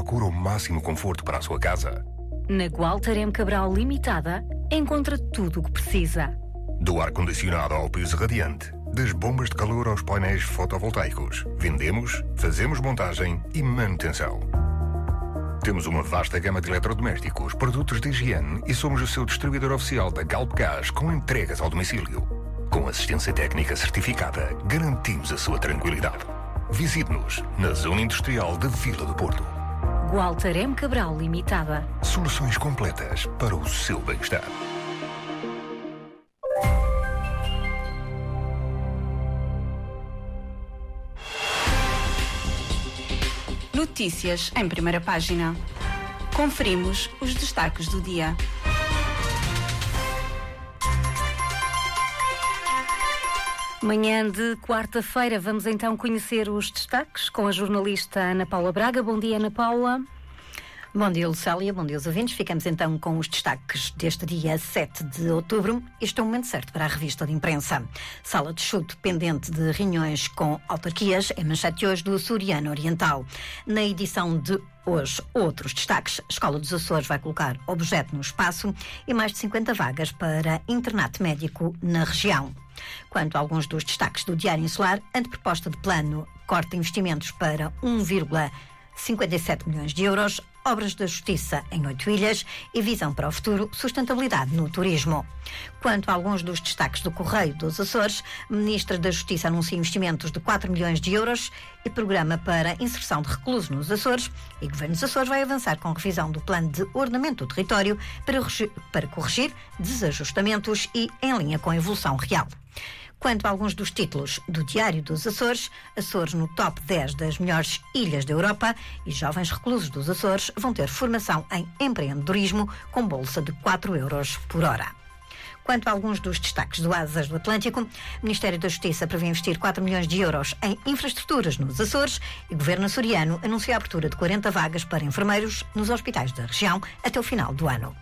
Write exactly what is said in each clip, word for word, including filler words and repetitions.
procura o máximo conforto para a sua casa? Na Gualter M. Cabral Limitada, encontra tudo o que precisa. Do ar-condicionado ao piso radiante, das bombas de calor aos painéis fotovoltaicos, vendemos, fazemos montagem e manutenção. Temos uma vasta gama de eletrodomésticos, produtos de higiene e somos o seu distribuidor oficial da Galp Gás com entregas ao domicílio. Com assistência técnica certificada, garantimos a sua tranquilidade. Visite-nos na Zona Industrial de Vila do Porto. Gualter M. Cabral Limitada. Soluções completas para o seu bem-estar. Notícias em primeira página. Conferimos os destaques do dia. Manhã de quarta-feira, vamos então conhecer os destaques com a jornalista Ana Paula Braga. Bom dia, Ana Paula. Bom dia, Lucélia. Bom dia aos ouvintes. Ficamos então com os destaques deste dia sete de outubro. Este é o momento certo para a revista de imprensa. Sala de chute pendente de reuniões com autarquias é manchete hoje do Açoriano Oriental. Na edição de hoje, outros destaques. A Escola dos Açores vai colocar objeto no espaço e mais de cinquenta vagas para internato médico na região. Quanto a alguns dos destaques do Diário Insular, anteproposta de plano corta investimentos para um vírgula cinquenta e sete milhões de euros, obras da Justiça em oito ilhas e visão para o futuro, sustentabilidade no turismo. Quanto a alguns dos destaques do Correio dos Açores, a Ministra da Justiça anuncia investimentos de quatro milhões de euros e programa para inserção de reclusos nos Açores, e o Governo dos Açores vai avançar com revisão do plano de ordenamento do território para, para corrigir desajustamentos e em linha com a evolução real. Quanto a alguns dos títulos do Diário dos Açores, Açores no top dez das melhores ilhas da Europa e jovens reclusos dos Açores vão ter formação em empreendedorismo com bolsa de quatro euros por hora. Quanto a alguns dos destaques do Asas do Atlântico, o Ministério da Justiça prevê investir quatro milhões de euros em infraestruturas nos Açores e o Governo açoriano anuncia a abertura de quarenta vagas para enfermeiros nos hospitais da região até o final do ano.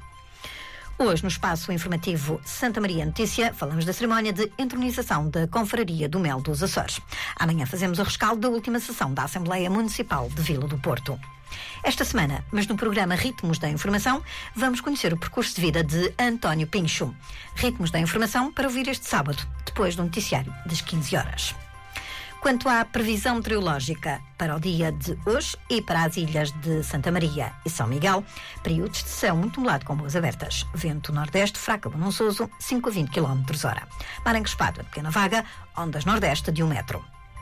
Hoje, no espaço informativo Santa Maria Notícia, falamos da cerimónia de entronização da Confraria do Mel dos Açores. Amanhã fazemos o rescaldo da última sessão da Assembleia Municipal de Vila do Porto. Esta semana, mas no programa Ritmos da Informação, vamos conhecer o percurso de vida de António Pincho. Ritmos da Informação para ouvir este sábado, depois do noticiário das quinze horas. Quanto à previsão meteorológica para o dia de hoje e para as ilhas de Santa Maria e São Miguel, períodos de céu muito nublado com boas abertas. Vento nordeste fraco a bonançoso, cinco a vinte quilómetros hora. Mar encrespado a pequena vaga, ondas nordeste de um metro.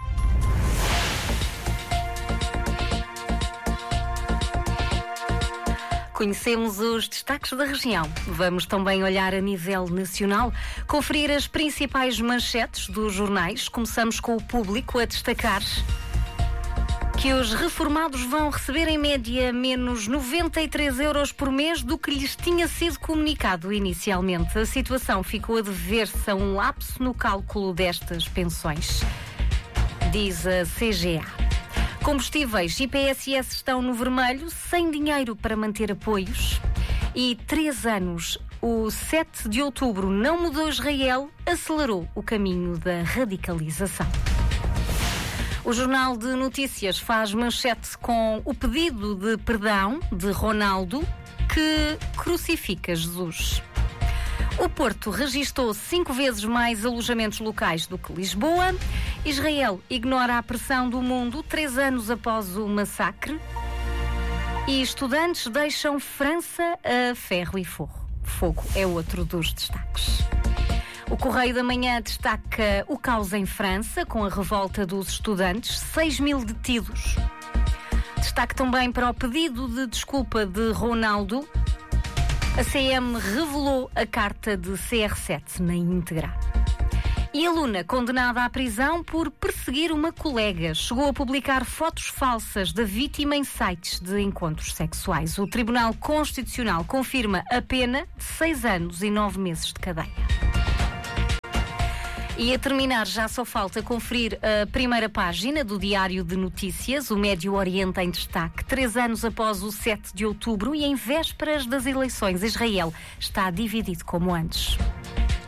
Conhecemos os destaques da região. Vamos também olhar a nível nacional, conferir as principais manchetes dos jornais. Começamos com o Público a destacar que os reformados vão receber em média menos noventa e três euros por mês do que lhes tinha sido comunicado inicialmente. A situação ficou a dever-se a um lapso no cálculo destas pensões, diz a C G A. Combustíveis e P S S estão no vermelho, sem dinheiro para manter apoios. E três anos, o sete de outubro não mudou Israel, acelerou o caminho da radicalização. O Jornal de Notícias faz manchete com o pedido de perdão de Ronaldo, que crucifica Jesus. O Porto registou cinco vezes mais alojamentos locais do que Lisboa. Israel ignora a pressão do mundo três anos após o massacre. E estudantes deixam França a ferro e fogo. Fogo é outro dos destaques. O Correio da Manhã destaca o caos em França, com a revolta dos estudantes, seis mil detidos. Destaque também para o pedido de desculpa de Ronaldo. A C M revelou a carta de C R sete na íntegra. E aluna condenada à prisão por perseguir uma colega chegou a publicar fotos falsas da vítima em sites de encontros sexuais. O Tribunal Constitucional confirma a pena de seis anos e nove meses de cadeia. E a terminar, já só falta conferir a primeira página do Diário de Notícias, o Médio Oriente em destaque. Três anos após o sete de outubro e em vésperas das eleições, Israel está dividido como antes.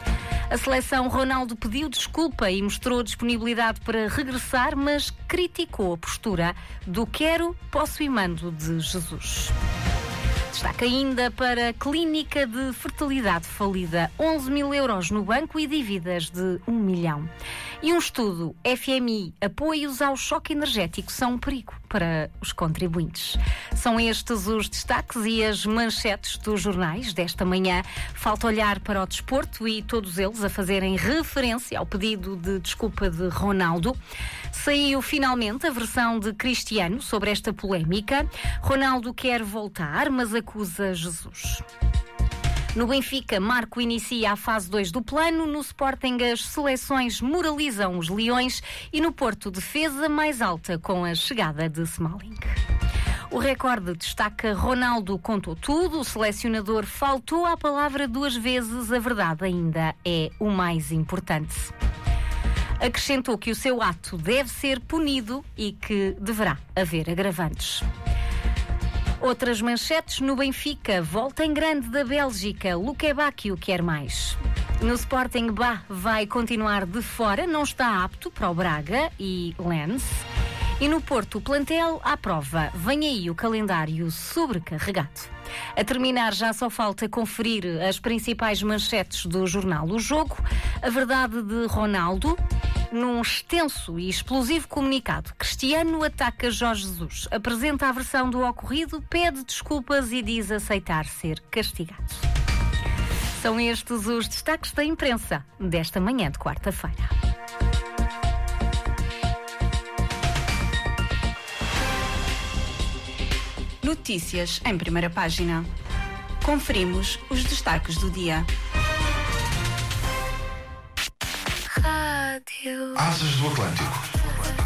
A seleção Ronaldo pediu desculpa e mostrou disponibilidade para regressar, mas criticou a postura do quero, posso e mando de Jesus. Destaque ainda para a clínica de fertilidade falida, onze mil euros no banco e dívidas de um milhão. E um estudo F M I, apoios ao choque energético são um perigo para os contribuintes. São estes os destaques e as manchetes dos jornais desta manhã. Falta olhar para o desporto e todos eles a fazerem referência ao pedido de desculpa de Ronaldo. Saiu finalmente a versão de Cristiano sobre esta polémica. Ronaldo quer voltar, mas acusa Jesus. No Benfica, Marco inicia a fase dois do plano. No Sporting, as seleções moralizam os Leões. E no Porto, defesa mais alta com a chegada de Smalling. O Recorde destaca Ronaldo contou tudo. O selecionador faltou à palavra duas vezes. A verdade ainda é o mais importante. Acrescentou que o seu ato deve ser punido e que deverá haver agravantes. Outras manchetes no Benfica. Volta em grande da Bélgica. Luque Bacchio quer mais. No Sporting, Bá vai continuar de fora. Não está apto para o Braga e Lens. E no Porto, o plantel à prova. Vem aí o calendário sobrecarregado. A terminar, já só falta conferir as principais manchetes do jornal O Jogo. A verdade de Ronaldo. Num extenso e explosivo comunicado, Cristiano ataca Jorge Jesus, apresenta a versão do ocorrido, pede desculpas e diz aceitar ser castigado. São estes os destaques da imprensa desta manhã de quarta-feira. Notícias em primeira página. Conferimos os destaques do dia. Asas do Atlântico.